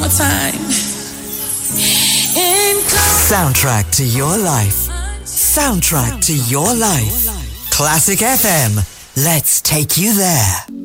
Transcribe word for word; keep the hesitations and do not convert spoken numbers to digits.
more time. Soundtrack to your life. Soundtrack to your life. Classic F M. Let's take you there.